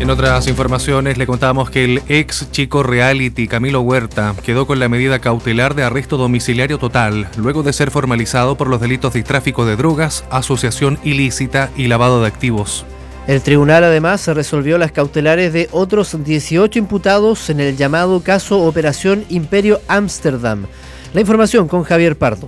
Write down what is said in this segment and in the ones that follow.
En otras informaciones le contamos que el ex chico reality Camilo Huerta quedó con la medida cautelar de arresto domiciliario total, luego de ser formalizado por los delitos de tráfico de drogas, asociación ilícita y lavado de activos. El tribunal además resolvió las cautelares de otros 18 imputados en el llamado caso Operación Imperio Ámsterdam. La información con Javier Pardo.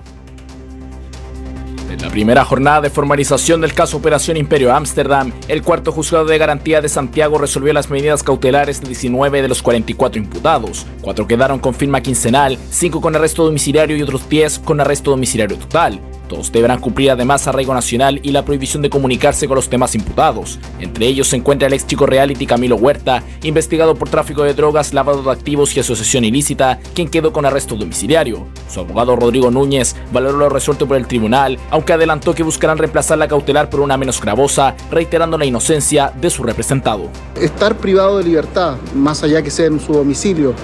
En la primera jornada de formalización del caso Operación Imperio Ámsterdam, el cuarto juzgado de garantía de Santiago resolvió las medidas cautelares de 19 de los 44 imputados. 4 quedaron con firma quincenal, 5 con arresto domiciliario y otros 10 con arresto domiciliario total. Todos deberán cumplir además arraigo nacional y la prohibición de comunicarse con los demás imputados. Entre ellos se encuentra el ex chico reality Camilo Huerta, investigado por tráfico de drogas, lavado de activos y asociación ilícita, quien quedó con arresto domiciliario. Su abogado Rodrigo Núñez valoró lo resuelto por el tribunal, aunque adelantó que buscarán reemplazar la cautelar por una menos gravosa, reiterando la inocencia de su representado. Estar privado de libertad, más allá que sea en su domicilio,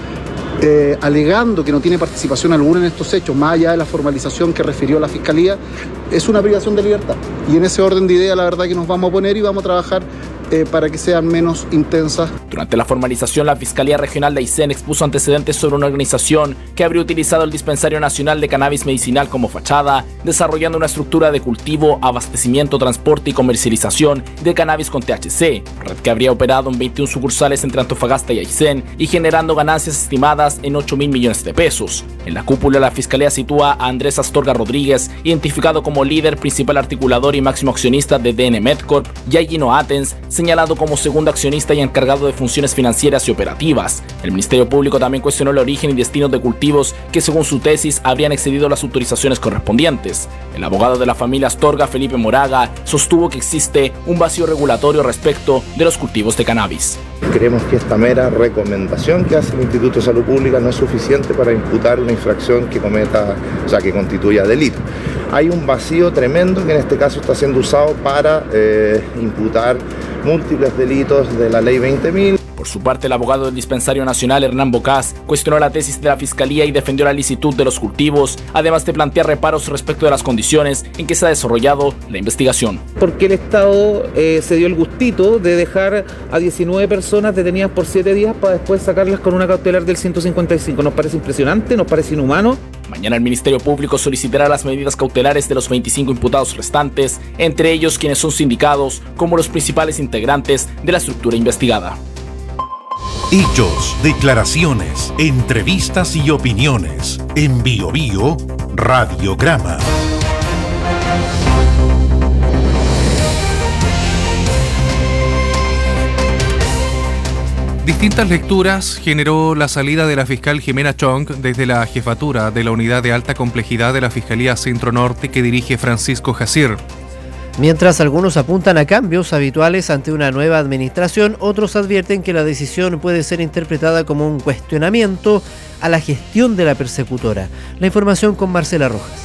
alegando que no tiene participación alguna en estos hechos, más allá de la formalización que refirió la Fiscalía, es una privación de libertad. Y en ese orden de idea, la verdad que nos vamos a poner y vamos a trabajar para que sean menos intensas. Durante la formalización, la Fiscalía Regional de Aysén expuso antecedentes sobre una organización que habría utilizado el Dispensario Nacional de Cannabis Medicinal como fachada, desarrollando una estructura de cultivo, abastecimiento, transporte y comercialización de cannabis con THC, red que habría operado en 21 sucursales entre Antofagasta y Aysén y generando ganancias estimadas en 8.000 millones de pesos. En la cúpula, la Fiscalía sitúa a Andrés Astorga Rodríguez, identificado como líder, principal articulador y máximo accionista de DN Medcorp, y a Gino Atens, señalado como segundo accionista y encargado de funciones financieras y operativas. El Ministerio Público también cuestionó el origen y destino de cultivos que, según su tesis, habrían excedido las autorizaciones correspondientes. El abogado de la familia Astorga, Felipe Moraga, sostuvo que existe un vacío regulatorio respecto de los cultivos de cannabis. Creemos que esta mera recomendación que hace el Instituto de Salud Pública no es suficiente para imputar una infracción que que constituya delito. Hay un vacío tremendo que en este caso está siendo usado para imputar múltiples delitos de la Ley 20.000. Por su parte, el abogado del Dispensario Nacional, Hernán Bocás, cuestionó la tesis de la Fiscalía y defendió la licitud de los cultivos, además de plantear reparos respecto de las condiciones en que se ha desarrollado la investigación. Porque el Estado se dio el gustito de dejar a 19 personas detenidas por 7 días para después sacarlas con una cautelar del 155. Nos parece impresionante, nos parece inhumano. Mañana el Ministerio Público solicitará las medidas cautelares de los 25 imputados restantes, entre ellos quienes son sindicados como los principales integrantes de la estructura investigada. Hechos, declaraciones, entrevistas y opiniones. En BioBio, Radiograma. Distintas lecturas generó la salida de la fiscal Jimena Chong desde la jefatura de la unidad de alta complejidad de la Fiscalía Centro Norte que dirige Francisco Jacir. Mientras algunos apuntan a cambios habituales ante una nueva administración, otros advierten que la decisión puede ser interpretada como un cuestionamiento a la gestión de la persecutora. La información con Marcela Rojas.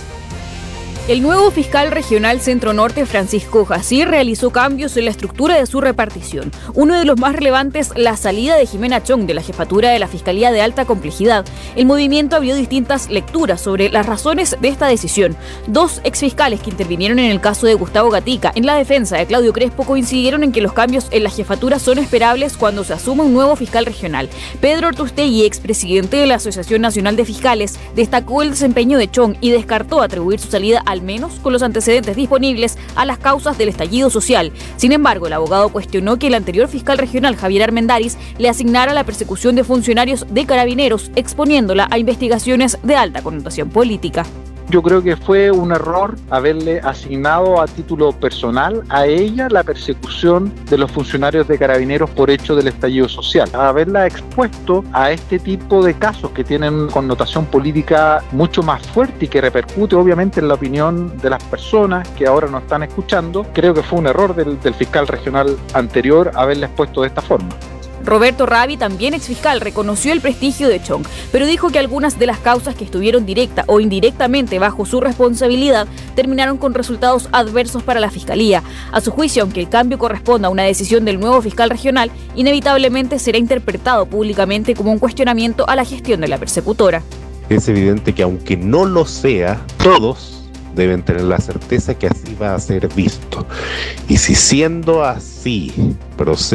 El nuevo fiscal regional Centro Norte, Francisco Jacir, realizó cambios en la estructura de su repartición. Uno de los más relevantes, la salida de Jimena Chong de la jefatura de la Fiscalía de Alta Complejidad. El movimiento abrió distintas lecturas sobre las razones de esta decisión. 2 exfiscales que intervinieron en el caso de Gustavo Gatica en la defensa de Claudio Crespo coincidieron en que los cambios en la jefatura son esperables cuando se asume un nuevo fiscal regional. Pedro Ortustegui, expresidente de la Asociación Nacional de Fiscales, destacó el desempeño de Chong y descartó atribuir su salida al menos con los antecedentes disponibles a las causas del estallido social. Sin embargo, el abogado cuestionó que el anterior fiscal regional, Javier Armendáriz, le asignara la persecución de funcionarios de Carabineros, exponiéndola a investigaciones de alta connotación política. Yo creo que fue un error haberle asignado a título personal a ella la persecución de los funcionarios de Carabineros por hecho del estallido social. Haberla expuesto a este tipo de casos que tienen connotación política mucho más fuerte y que repercute obviamente en la opinión de las personas que ahora nos están escuchando, creo que fue un error del fiscal regional anterior haberla expuesto de esta forma. Roberto Rabi, también exfiscal, reconoció el prestigio de Chong, pero dijo que algunas de las causas que estuvieron directa o indirectamente bajo su responsabilidad terminaron con resultados adversos para la Fiscalía. A su juicio, aunque el cambio corresponda a una decisión del nuevo fiscal regional, inevitablemente será interpretado públicamente como un cuestionamiento a la gestión de la persecutora. Es evidente que aunque no lo sea, todos deben tener la certeza que así va a ser visto. Y si siendo así procede